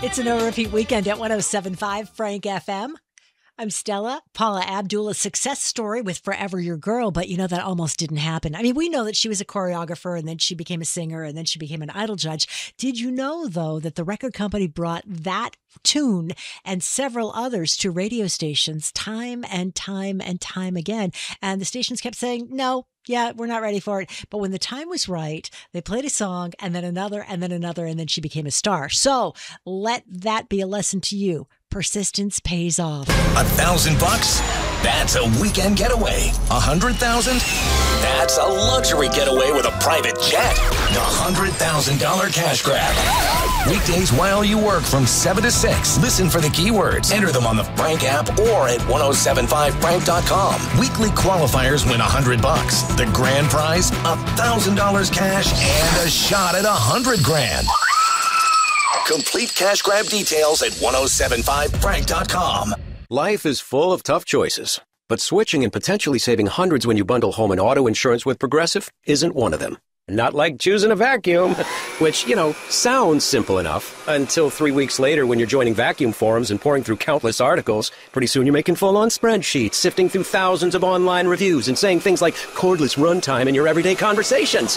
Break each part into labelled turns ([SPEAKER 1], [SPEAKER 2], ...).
[SPEAKER 1] It's a no repeat weekend at 107.5 Frank FM. I'm Stella. Paula Abdul's success story with Forever Your Girl, but you know that almost didn't happen. I mean, we know that she was a choreographer and then she became a singer and then she became an idol judge. Did you know, though, that the record company brought that tune and several others to radio stations time and time and time again? And the stations kept saying, no, yeah, we're not ready for it. But when the time was right, they played a song and then another and then another, and then she became a star. So let that be a lesson to you. Persistence pays off.
[SPEAKER 2] $1,000? That's a weekend getaway. $100,000? That's a luxury getaway with a private jet. The $100,000 cash grab. Weekdays while you work from 7 to 6. Listen for the keywords. Enter them on the Frank app or at 1075frank.com. Weekly qualifiers win $100. The grand prize, $1,000 cash and a shot at $100,000. Complete cash grab details at 1075frank.com.
[SPEAKER 3] Life is full of tough choices, but switching and potentially saving hundreds when you bundle home and auto insurance with Progressive isn't one of them. Not like choosing a vacuum, which, sounds simple enough until 3 weeks later when you're joining vacuum forums and pouring through countless articles. Pretty soon you're making full-on spreadsheets, sifting through thousands of online reviews and saying things like cordless runtime in your everyday conversations.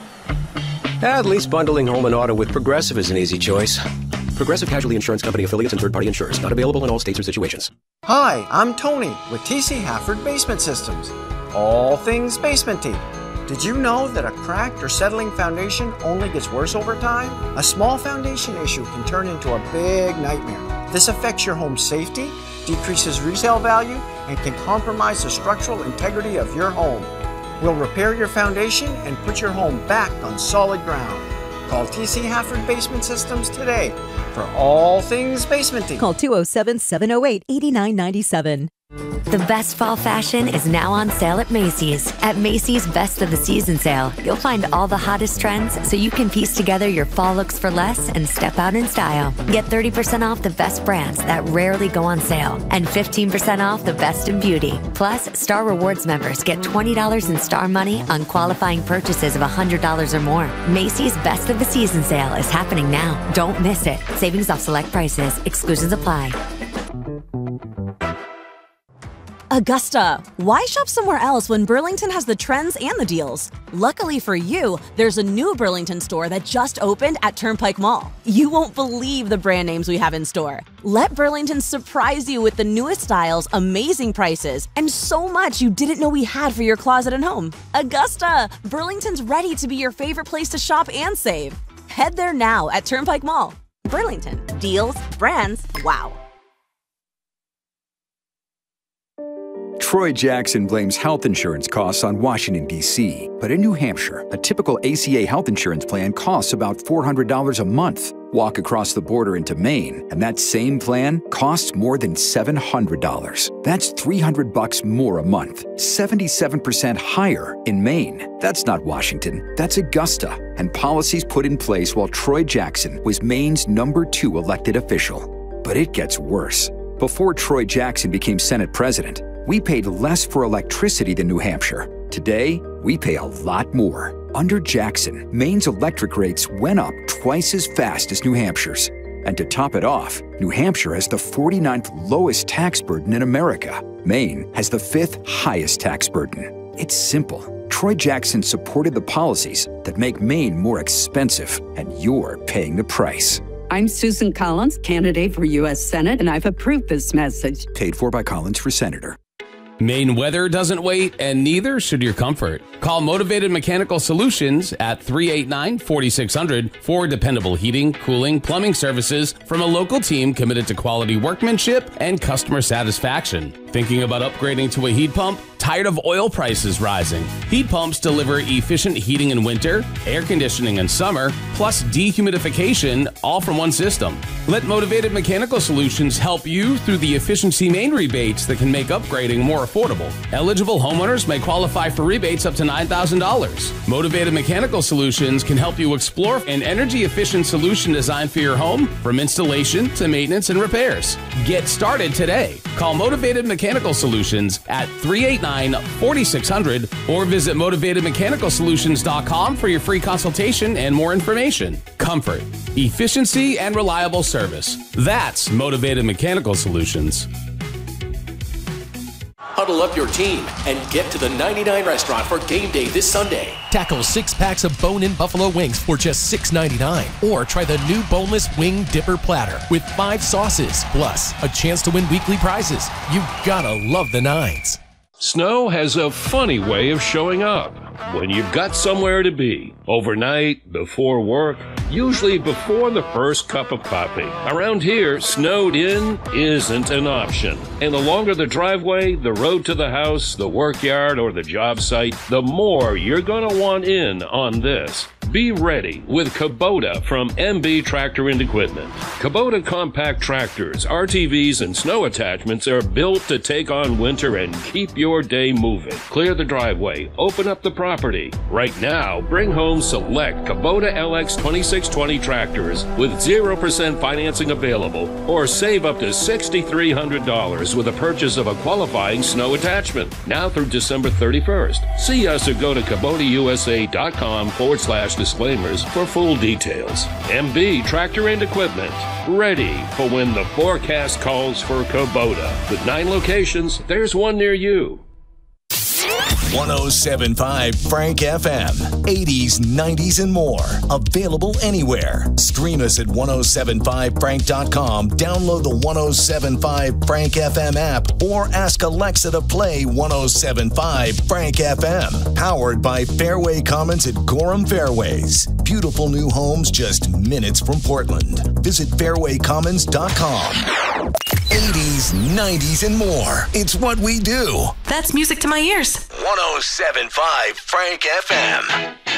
[SPEAKER 3] At least bundling home and auto with Progressive is an easy choice. Progressive Casualty Insurance Company affiliates and third-party insurers. Not available in all states or situations.
[SPEAKER 4] Hi, I'm Tony with TC Hafford Basement Systems. All things basementy. Did you know that a cracked or settling foundation only gets worse over time? A small foundation issue can turn into a big nightmare. This affects your home's safety, decreases resale value, and can compromise the structural integrity of your home. We'll repair your foundation and put your home back on solid ground. Call TC Hafford Basement Systems today for all things basementing.
[SPEAKER 5] Call 207-708-8997.
[SPEAKER 6] The best fall fashion is now on sale at Macy's. At Macy's Best of the Season sale, you'll find all the hottest trends so you can piece together your fall looks for less and step out in style. Get 30% off the best brands that rarely go on sale and 15% off the best in beauty. Plus, Star Rewards members get $20 in Star money on qualifying purchases of $100 or more. Macy's Best of the Season sale is happening now. Don't miss it. Savings off select prices. Exclusions apply.
[SPEAKER 5] Augusta, why shop somewhere else when Burlington has the trends and the deals? Luckily for you, there's a new Burlington store that just opened at Turnpike Mall. You won't believe the brand names we have in store. Let Burlington surprise you with the newest styles, amazing prices, and so much you didn't know we had for your closet and home. Augusta, Burlington's ready to be your favorite place to shop and save. Head there now at Turnpike Mall. Burlington, deals, brands, wow.
[SPEAKER 7] Troy Jackson blames health insurance costs on Washington, D.C. But in New Hampshire, a typical ACA health insurance plan costs about $400 a month. Walk across the border into Maine, and that same plan costs more than $700. That's $300 more a month, 77% higher in Maine. That's not Washington, that's Augusta. And policies put in place while Troy Jackson was Maine's #2 elected official. But it gets worse. Before Troy Jackson became Senate president, we paid less for electricity than New Hampshire. Today, we pay a lot more. Under Jackson, Maine's electric rates went up twice as fast as New Hampshire's. And to top it off, New Hampshire has the 49th lowest tax burden in America. Maine has the 5th highest tax burden. It's simple. Troy Jackson supported the policies that make Maine more expensive, and you're paying the price.
[SPEAKER 8] I'm Susan Collins, candidate for U.S. Senate, and I've approved this message.
[SPEAKER 7] Paid for by Collins for Senator.
[SPEAKER 9] Maine weather doesn't wait, and neither should your comfort. Call Motivated Mechanical Solutions at 389-4600 for dependable heating, cooling, plumbing services from a local team committed to quality workmanship and customer satisfaction. Thinking about upgrading to a heat pump? Tired of oil prices rising? Heat pumps deliver efficient heating in winter, air conditioning in summer, plus dehumidification, all from one system. Let Motivated Mechanical Solutions help you through the Efficiency Maine rebates that can make upgrading more affordable. Eligible homeowners may qualify for rebates up to $9,000. Motivated Mechanical Solutions can help you explore an energy-efficient solution designed for your home, from installation to maintenance and repairs. Get started today. Call Motivated Mechanical Solutions at 389 389-4600 or visit motivatedmechanicalsolutions.com for your free consultation and more information. Comfort, efficiency, and reliable service. That's Motivated Mechanical Solutions.
[SPEAKER 10] Huddle up your team and get to the 99 restaurant for game day this Sunday.
[SPEAKER 11] Tackle 6 packs of bone-in buffalo wings for just $6.99. Or try the new boneless wing dipper platter with 5 sauces, plus a chance to win weekly prizes. You gotta love the Nines.
[SPEAKER 12] Snow has a funny way of showing up when you've got somewhere to be. Overnight, before work, usually before the first cup of coffee. Around here, snowed in isn't an option. And the longer the driveway, the road to the house, the work yard, or the job site, the more you're going to want in on this. Be ready with Kubota from MB Tractor and Equipment. Kubota compact tractors, RTVs, and snow attachments are built to take on winter and keep your day moving. Clear the driveway, open up the property. Right now, bring home select Kubota LX 2620 tractors with 0% financing available, or save up to $6,300 with a purchase of a qualifying snow attachment. Now through December 31st. See us or go to KubotaUSA.com/disclaimers for full details. MB Tractor and Equipment. Ready for when the forecast calls for Kubota. With 9 locations, there's one near you.
[SPEAKER 2] 107.5 Frank FM. 80s, 90s, and more. Available anywhere. Stream us at 1075frank.com. Download the 107.5 Frank FM app or ask Alexa to play 107.5 Frank FM. Powered by Fairway Commons at Gorham Fairways. Beautiful new homes just minutes from Portland. Visit fairwaycommons.com. 80s, 90s, and more. It's what we do.
[SPEAKER 13] That's music to my ears.
[SPEAKER 2] 107.5 Frank FM.